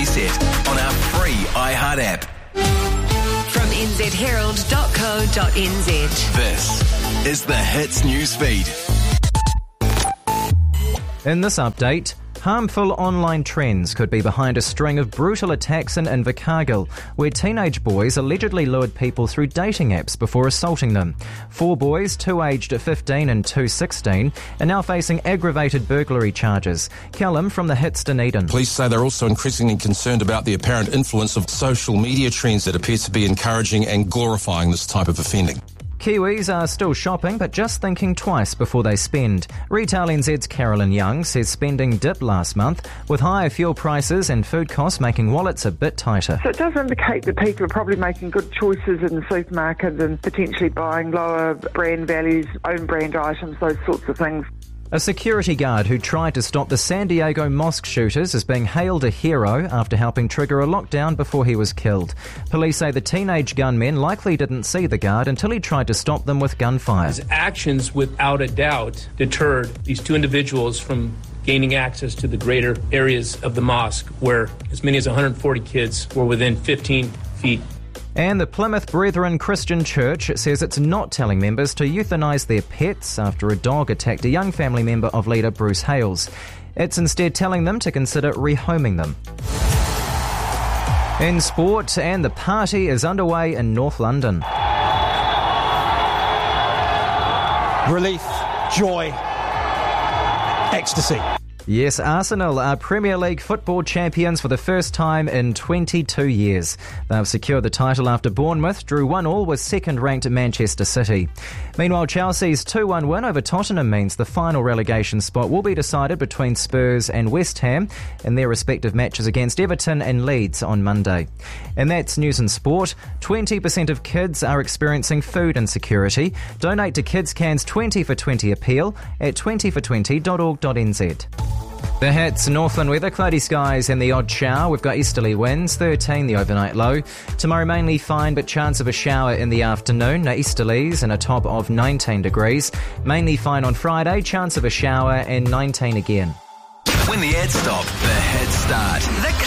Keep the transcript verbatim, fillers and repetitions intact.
Reset on our free iHeart app. From n z herald dot co dot n z. This is the Hits News Feed. In this update, harmful online trends could be behind a string of brutal attacks in Invercargill, where teenage boys allegedly lured people through dating apps before assaulting them. Four boys, two aged fifteen and two sixteen, are now facing aggravated burglary charges. Callum from the Hits Dunedin. Police say they're also increasingly concerned about the apparent influence of social media trends that appear to be encouraging and glorifying this type of offending. Kiwis are still shopping, but just thinking twice before they spend. Retail N Z's Carolyn Young says spending dipped last month, with higher fuel prices and food costs making wallets a bit tighter. So it does indicate that people are probably making good choices in the supermarket and potentially buying lower brand values, own brand items, those sorts of things. A security guard who tried to stop the San Diego mosque shooters is being hailed a hero after helping trigger a lockdown before he was killed. Police say the teenage gunmen likely didn't see the guard until he tried to stop them with gunfire. His actions, without a doubt, deterred these two individuals from gaining access to the greater areas of the mosque, where as many as one hundred forty kids were within fifteen feet. And the Plymouth Brethren Christian Church says it's not telling members to euthanise their pets after a dog attacked a young family member of leader Bruce Hales. It's instead telling them to consider rehoming them. In sport, and the party is underway in North London. Relief, joy, ecstasy. Yes, Arsenal are Premier League football champions for the first time in twenty-two years. They've secured the title after Bournemouth drew one all with second-ranked Manchester City. Meanwhile, Chelsea's two one win over Tottenham means the final relegation spot will be decided between Spurs and West Ham in their respective matches against Everton and Leeds on Monday. And that's news and sport. twenty percent of kids are experiencing food insecurity. Donate to Kids Can's twenty for twenty appeal at twenty for twenty dot org dot n z. The Hits, Northland weather, cloudy skies and the odd shower. We've got easterly winds, thirteen the overnight low. Tomorrow mainly fine, but chance of a shower in the afternoon. Easterlies and a top of nineteen degrees. Mainly fine on Friday, chance of a shower and nineteen again. When the ads stop, the hits start. The